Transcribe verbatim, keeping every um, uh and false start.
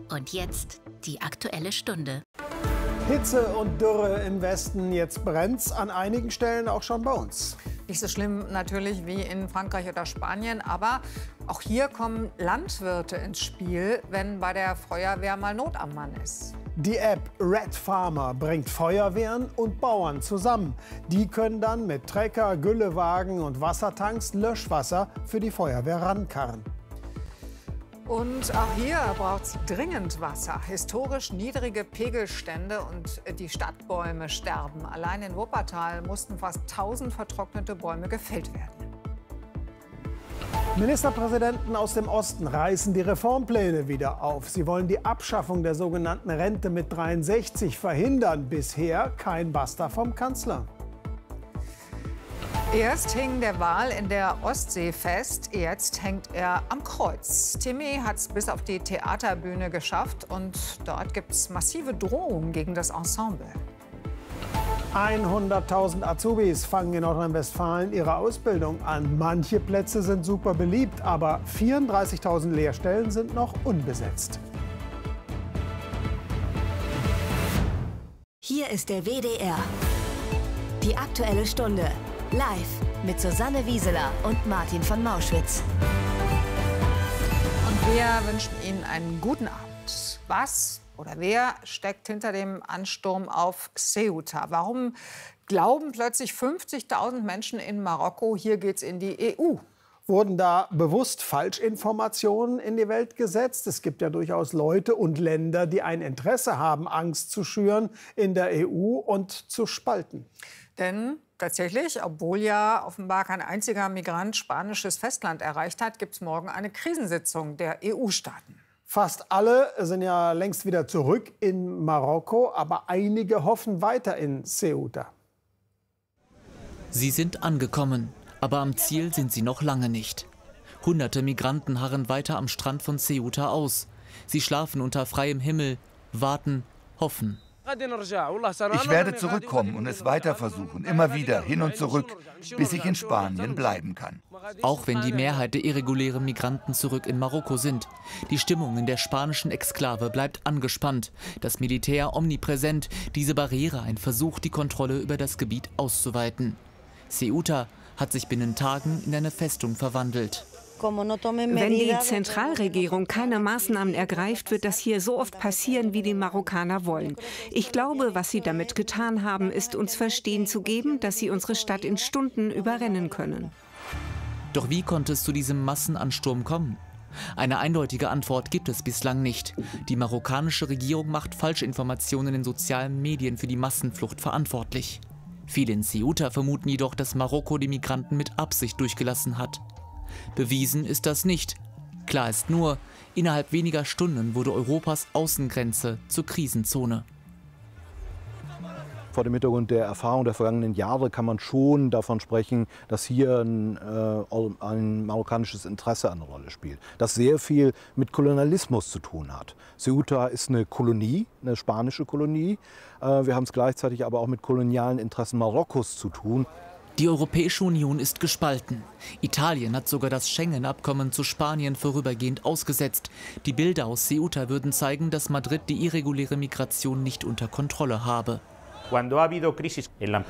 Und jetzt die Aktuelle Stunde. Hitze und Dürre im Westen, jetzt brennt's an einigen Stellen auch schon bei uns. Nicht so schlimm natürlich wie in Frankreich oder Spanien, aber auch hier kommen Landwirte ins Spiel, wenn bei der Feuerwehr mal Not am Mann ist. Die App Red Farmer bringt Feuerwehren und Bauern zusammen. Die können dann mit Trecker, Güllewagen und Wassertanks Löschwasser für die Feuerwehr rankarren. Und auch hier braucht es dringend Wasser. Historisch niedrige Pegelstände und die Stadtbäume sterben. Allein in Wuppertal mussten fast tausend vertrocknete Bäume gefällt werden. Ministerpräsidenten aus dem Osten reißen die Reformpläne wieder auf. Sie wollen die Abschaffung der sogenannten Rente mit dreiundsechzig verhindern. Bisher kein Basta vom Kanzler. Erst hing der Wal in der Ostsee fest, jetzt hängt er am Kreuz. Timmy hat es bis auf die Theaterbühne geschafft und dort gibt es massive Drohungen gegen das Ensemble. hunderttausend Azubis fangen in Nordrhein-Westfalen ihre Ausbildung an. Manche Plätze sind super beliebt, aber vierunddreißigtausend Lehrstellen sind noch unbesetzt. Hier ist der W D R. Die Aktuelle Stunde. Live mit Susanne Wieseler und Martin von Mauschwitz. Und wir wünschen Ihnen einen guten Abend. Was oder wer steckt hinter dem Ansturm auf Ceuta? Warum glauben plötzlich fünfzigtausend Menschen in Marokko, hier geht's in die E U? Wurden da bewusst Falschinformationen in die Welt gesetzt? Es gibt ja durchaus Leute und Länder, die ein Interesse haben, Angst zu schüren in der E U und zu spalten. Denn tatsächlich, obwohl ja offenbar kein einziger Migrant spanisches Festland erreicht hat, gibt es morgen eine Krisensitzung der E U-Staaten. Fast alle sind ja längst wieder zurück in Marokko, aber einige hoffen weiter in Ceuta. Sie sind angekommen, aber am Ziel sind sie noch lange nicht. Hunderte Migranten harren weiter am Strand von Ceuta aus. Sie schlafen unter freiem Himmel, warten, hoffen. Ich werde zurückkommen und es weiter versuchen, immer wieder hin und zurück, bis ich in Spanien bleiben kann. Auch wenn die Mehrheit der irregulären Migranten zurück in Marokko sind. Die Stimmung in der spanischen Exklave bleibt angespannt. Das Militär omnipräsent, diese Barriere ein Versuch, die Kontrolle über das Gebiet auszuweiten. Ceuta hat sich binnen Tagen in eine Festung verwandelt. Wenn die Zentralregierung keine Maßnahmen ergreift, wird das hier so oft passieren, wie die Marokkaner wollen. Ich glaube, was sie damit getan haben, ist uns verstehen zu geben, dass sie unsere Stadt in Stunden überrennen können. Doch wie konnte es zu diesem Massenansturm kommen? Eine eindeutige Antwort gibt es bislang nicht. Die marokkanische Regierung macht Falschinformationen in sozialen Medien für die Massenflucht verantwortlich. Viele in Ceuta vermuten jedoch, dass Marokko die Migranten mit Absicht durchgelassen hat. Bewiesen ist das nicht. Klar ist nur, innerhalb weniger Stunden wurde Europas Außengrenze zur Krisenzone. Vor dem Hintergrund der Erfahrung der vergangenen Jahre kann man schon davon sprechen, dass hier ein, äh, ein marokkanisches Interesse eine Rolle spielt, das sehr viel mit Kolonialismus zu tun hat. Ceuta ist eine Kolonie, eine spanische Kolonie. Äh, wir haben es gleichzeitig aber auch mit kolonialen Interessen Marokkos zu tun. Die Europäische Union ist gespalten. Italien hat sogar das Schengen-Abkommen zu Spanien vorübergehend ausgesetzt. Die Bilder aus Ceuta würden zeigen, dass Madrid die irreguläre Migration nicht unter Kontrolle habe.